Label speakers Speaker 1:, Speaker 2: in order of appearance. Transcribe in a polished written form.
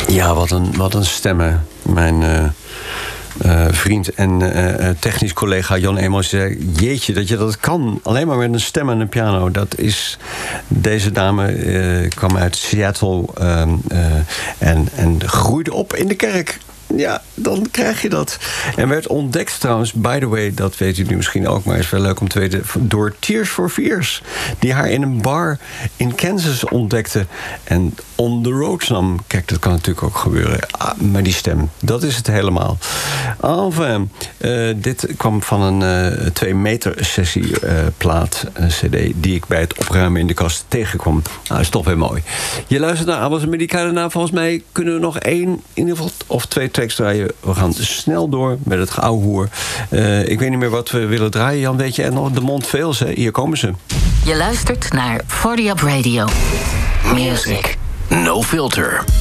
Speaker 1: Ja, wat een stemmen. Mijn vriend en technisch collega Jan Emos zei... jeetje, dat je dat kan. Alleen maar met een stem en een piano. Dat is... Deze dame kwam uit Seattle en groeide op in de kerk. Ja, dan krijg je dat. En werd ontdekt trouwens, by the way, dat weet u nu misschien ook... maar is wel leuk om te weten, door Tears for Fears... die haar in een bar in Kansas ontdekte... en on the road nam. Kijk, dat kan natuurlijk ook gebeuren. Maar die stem, dat is het helemaal. Enfin, dit kwam van een 2-meter sessieplaat, cd... die ik bij het opruimen in de kast tegenkwam. Nou, is toch weer mooi. Je luistert naar Abbas en Medica. Daarna volgens mij kunnen we nog 1, in ieder geval, of 2 tracks draaien. We gaan snel door met het geouwehoer. Ik weet niet meer wat we willen draaien, Jan, weet je. En nog de Montveels, hè. Hier komen ze.
Speaker 2: Je luistert naar 40 Up Radio. Music.
Speaker 3: No filter.